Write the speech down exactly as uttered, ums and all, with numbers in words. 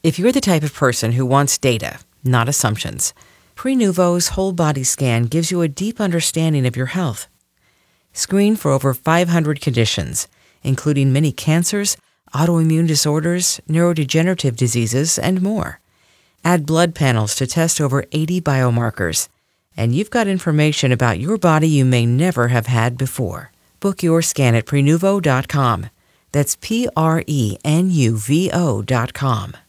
If you're the type of person who wants data, not assumptions, Prenuvo's whole body scan gives you a deep understanding of your health. Screen for over five hundred conditions, including many cancers, autoimmune disorders, neurodegenerative diseases, and more. Add blood panels to test over eighty biomarkers, and you've got information about your body you may never have had before. Book your scan at Prenuvo dot com. That's P R E N U V O dot com.